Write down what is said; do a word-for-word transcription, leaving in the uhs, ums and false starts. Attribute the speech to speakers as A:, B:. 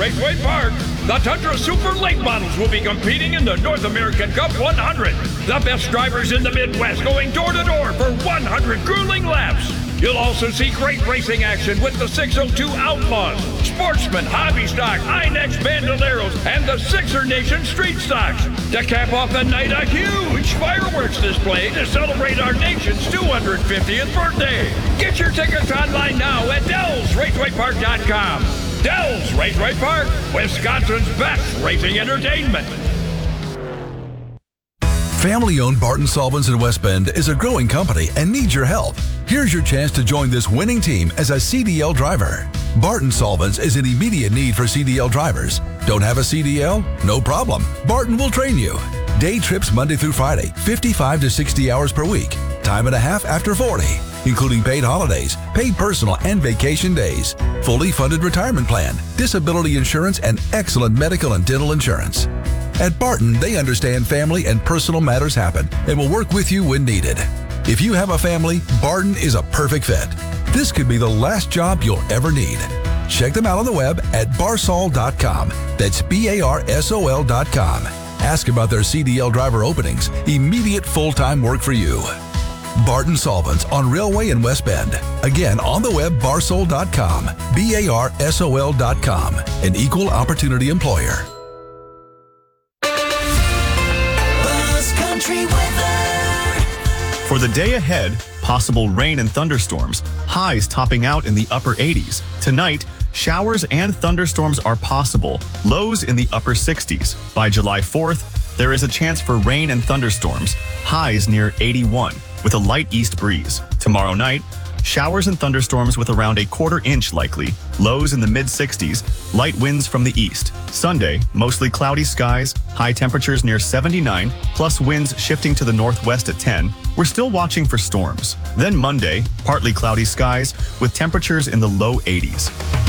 A: Raceway Park, the Tundra Super Late Models will be competing in the North American Cup one hundred. The best drivers in the Midwest going door to door for one hundred grueling laps. You'll also see great racing action with the six oh two Outlaws, Sportsman, Hobby Stock, Inex Bandoleros, and the Sixer Nation Street Stocks. To cap off the night, a huge fireworks display to celebrate our nation's two hundred fiftieth birthday. Get your tickets online now at Dells Raceway Park dot com. Dells Raceway Park, Wisconsin's best racing entertainment.
B: Family-owned Barton Solvents in West Bend is a growing company and needs your help. Here's your chance to join this winning team as a C D L driver. Barton Solvents is in immediate need for C D L drivers. Don't have a C D L? No problem. Barton will train you. Day trips Monday through Friday, fifty-five to sixty hours per week. Time and a half after forty, including paid holidays, paid personal and vacation days, fully funded retirement plan, disability insurance, and excellent medical and dental insurance. At Barton, they understand family and personal matters happen and will work with you when needed. If you have a family, Barton is a perfect fit. This could be the last job you'll ever need. Check them out on the web at barsol dot com. That's B A R S O L dot com. Ask about their C D L driver openings. Immediate full-time work for you. Barton Solvents on Railway in West Bend. Again, on the web, barsol dot com. B A R S O L dot com. An equal opportunity employer.
C: For the day ahead, possible rain and thunderstorms, highs topping out in the upper eighties. Tonight, showers and thunderstorms are possible, lows in the upper sixties. By July fourth, there is a chance for rain and thunderstorms, highs near eighty-one, with a light east breeze. Tomorrow night, showers and thunderstorms with around a quarter inch likely, lows in the mid sixties, light winds from the east. Sunday, mostly cloudy skies, high temperatures near seventy-nine, plus winds shifting to the northwest at ten. We're still watching for storms. Then Monday, partly cloudy skies with temperatures in the low eighties.